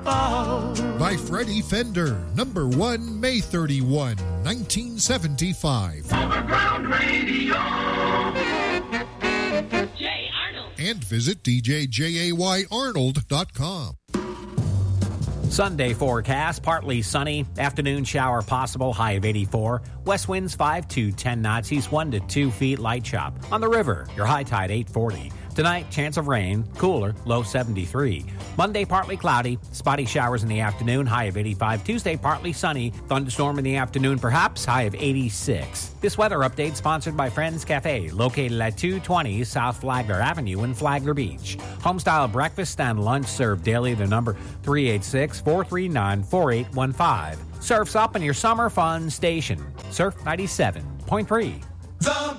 fall. By Freddie Fender, number 1, May 31, 1975. Overground Radio. Jay Arnold. And visit djjayarnold.com. Sunday forecast, partly sunny, afternoon shower possible, high of 84. West winds 5 to 10 knots, east 1 to 2 feet, light chop. On the river, your high tide 840. Tonight, chance of rain, cooler, low 73. Monday, partly cloudy, spotty showers in the afternoon, high of 85. Tuesday, partly sunny, thunderstorm in the afternoon perhaps, high of 86. This weather update sponsored by Friends Cafe, located at 220 South Flagler Avenue in Flagler Beach. Homestyle breakfast and lunch served daily. The number 386-439-4815. Surf's up in your summer fun station. Surf 97.3. The